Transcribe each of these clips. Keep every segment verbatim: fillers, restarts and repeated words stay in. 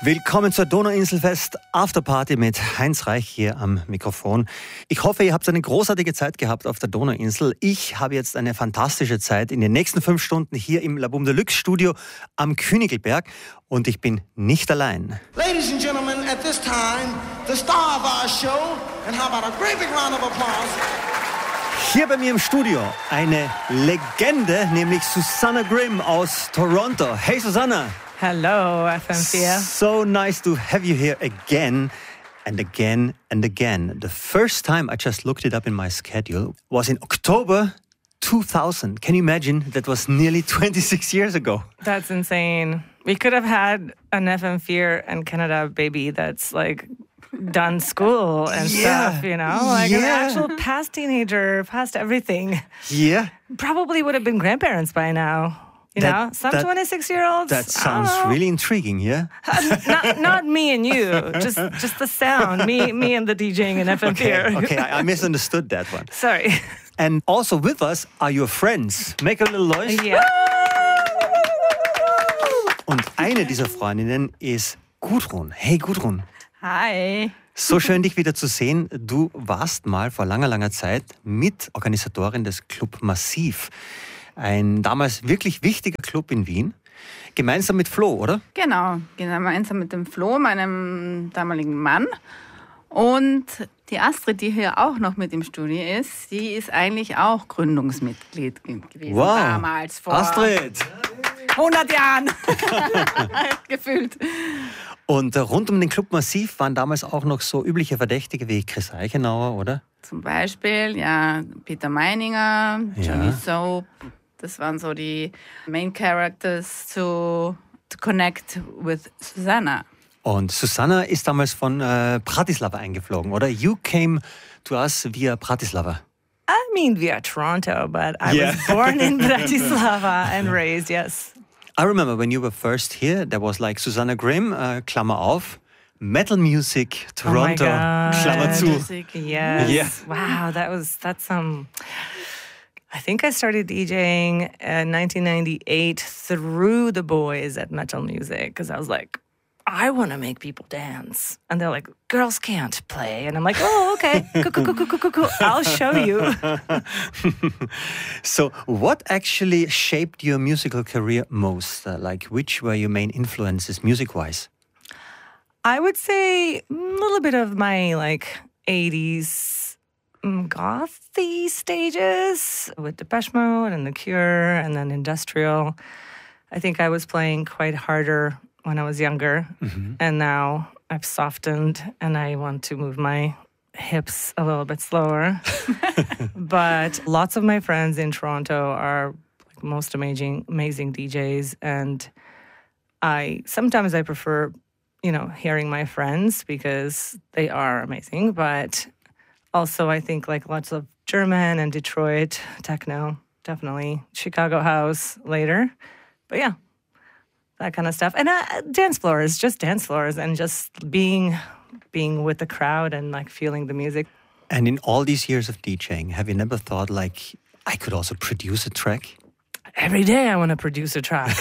Willkommen zur Donauinselfest Afterparty mit Heinz Reich hier am Mikrofon. Ich hoffe, ihr habt eine großartige Zeit gehabt auf der Donauinsel. Ich habe jetzt eine fantastische Zeit in den nächsten fünf Stunden hier im Labum Deluxe Studio am Königelberg und ich bin nicht allein. Ladies and gentlemen, at this time, the star of our show, and how about a great big round of applause? Hier bei mir im Studio eine Legende, nämlich Susanna Grimm aus Toronto. Hey Susanna! Hello, F M vier. So nice to have you here again and again and again. The first time I just looked it up in my schedule was in October two thousand. Can you imagine? That was nearly twenty-six years ago. That's insane. We could have had an F M vier and Canada baby that's like done school and Yeah. stuff, you know? Like an Yeah. actual past teenager, past everything. Yeah, Probably would have been grandparents by now. You That- know, some that- twenty-six-year-olds. that sounds really intriguing, yeah? not, not me and you, just just the sound. Me, me and the DJing in F M vier. Okay, okay, I, I misunderstood that one. Sorry. And also with us are your friends. Make a little noise. Yeah. Und eine dieser Freundinnen ist Gudrun. Hey Gudrun. Hi. So schön, dich wieder zu sehen. Du warst mal vor langer, langer Zeit Mitorganisatorin des Club Massiv. Ein damals wirklich wichtiger Club in Wien. Gemeinsam mit Flo, oder? Genau, gemeinsam mit dem Flo, meinem damaligen Mann. Und die Astrid, die hier auch noch mit im Studio ist, die ist eigentlich auch Gründungsmitglied ge- gewesen. Wow. Damals, vor Astrid! hundert Jahren. Gefühlt. Und äh, rund um den Club Massiv waren damals auch noch so übliche Verdächtige wie Chris Eichenauer, oder? Zum Beispiel, ja, Peter Meininger, Johnny Ja. Soap. Das waren so die Main Characters to, to connect with Susanna. Und Susanna ist damals von äh, Bratislava eingeflogen, oder? You came to us via Bratislava. I mean, via Toronto, but I Yeah. was born in Bratislava and raised, yes. I remember when you were first here, there was like Susanna Grimm, äh, Klammer auf, Metal Music, Toronto, Oh my God. Klammer zu. Music. Yes. Yeah. Wow, that was, that's um, I think I started DJing in nineteen ninety-eight through the boys at Metal Music because I was like, I want to make people dance. And they're like, girls can't play. And I'm like, oh, okay, cool, cool, cool, cool, cool, cool. I'll show you. So, what actually shaped your musical career most? Uh, like, which were your main influences music-wise? I would say a little bit of my like eighties mm, gothy stages with Depeche Mode and The Cure and then industrial. I think I was playing quite harder when I was younger, and now I've softened and I want to move my hips a little bit slower. But lots of my friends in Toronto are like most amazing, amazing D Js, and I sometimes I prefer, you know, hearing my friends because they are amazing. But also, I think like lots of German and Detroit techno, definitely Chicago house later. But yeah, that kind of stuff. And uh, dance floors, just dance floors, and just being being with the crowd and like feeling the music. And in all these years of DJing, have you never thought like, I could also produce a track? Every day I want to produce a track.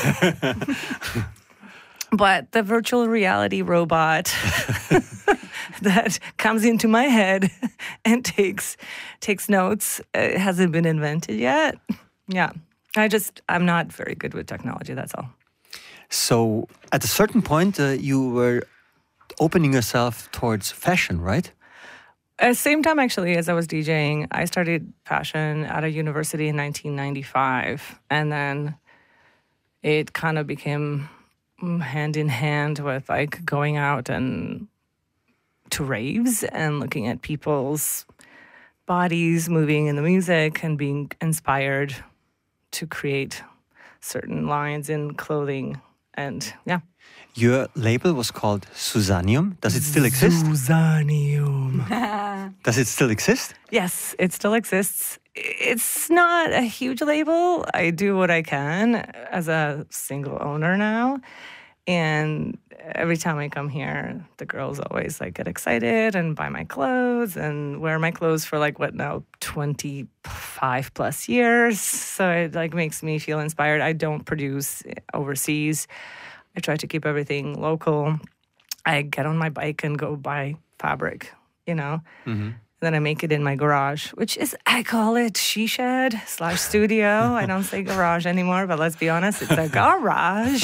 But the virtual reality robot that comes into my head and takes takes notes uh, hasn't been invented yet. Yeah. I just, I'm not very good with technology, that's all. So, at a certain point, uh, you were opening yourself towards fashion, right? At the same time, actually, as I was DJing, I started fashion at a university in nineteen ninety-five. And then it kind of became hand in hand with like going out and to raves and looking at people's bodies moving in the music and being inspired to create certain lines in clothing. And yeah. Your label was called Susanium. Does it still exist? Susanium. Does it still exist? Yes, it still exists. It's not a huge label. I do what I can as a single owner now. And every time I come here, the girls always like get excited and buy my clothes and wear my clothes for like what now, twenty-five plus years. So it like makes me feel inspired. I don't produce overseas. I try to keep everything local. I get on my bike and go buy fabric, you know. Mm-hmm. Then I make it in my garage, which is, I call it she shed slash studio. I don't say garage anymore, but let's be honest, it's a garage.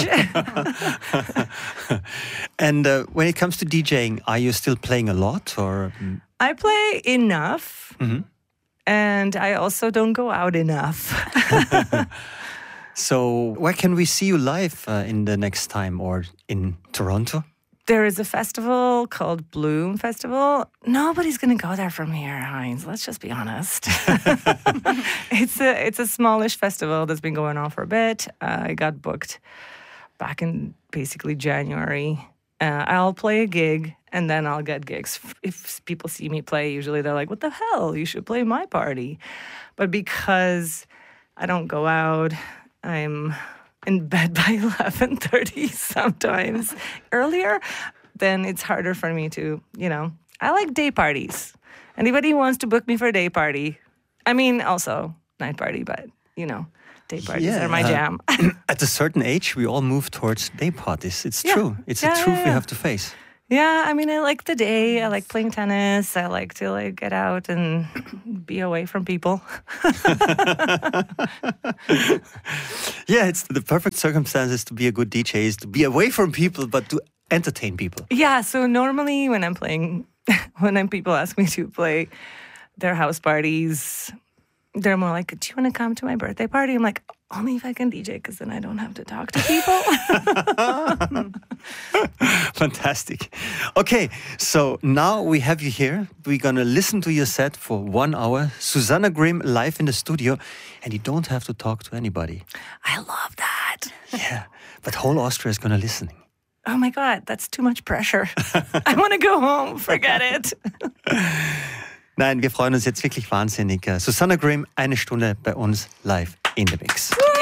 And uh, when it comes to DJing, are you still playing a lot, or? I play enough, Mm-hmm. and I also don't go out enough. So where can we see you live uh, in the next time, or in Toronto? There is a festival called Bloom Festival. Nobody's going to go there from here, Heinz. Let's just be honest. it's a it's a smallish festival that's been going on for a bit. Uh, I got booked back in basically January. Uh, I'll play a gig, and then I'll get gigs. If people see me play, usually they're like, what the hell? You should play my party. But because I don't go out, I'm in bed by eleven thirty sometimes earlier, then it's harder for me to, you know, I like day parties. Anybody who wants to book me for a day party, I mean, also night party, but, you know, day parties Yeah, are my uh, jam. At a certain age, we all move towards day parties. It's Yeah. true. It's Yeah, a truth yeah, we yeah. have to face. Yeah, I mean, I like the day. I like playing tennis. I like to like get out and be away from people. Yeah, it's the perfect circumstances to be a good D J is to be away from people, but to entertain people. Yeah, so normally when I'm playing, when I'm, people ask me to play their house parties, they're more like, do you want to come to my birthday party? I'm like, only if I can D J, because then I don't have to talk to people. Fantastic. Okay, so now we have you here. We're going to listen to your set for one hour. Susanna Grimm live in the studio, and you don't have to talk to anybody. I love that. Yeah, but whole Austria is going to listen. Oh my God, that's too much pressure. I want to go home. Forget it. Nein, wir freuen uns jetzt wirklich wahnsinnig. Susanna Grimm, eine Stunde bei uns live in the Mix. Woo!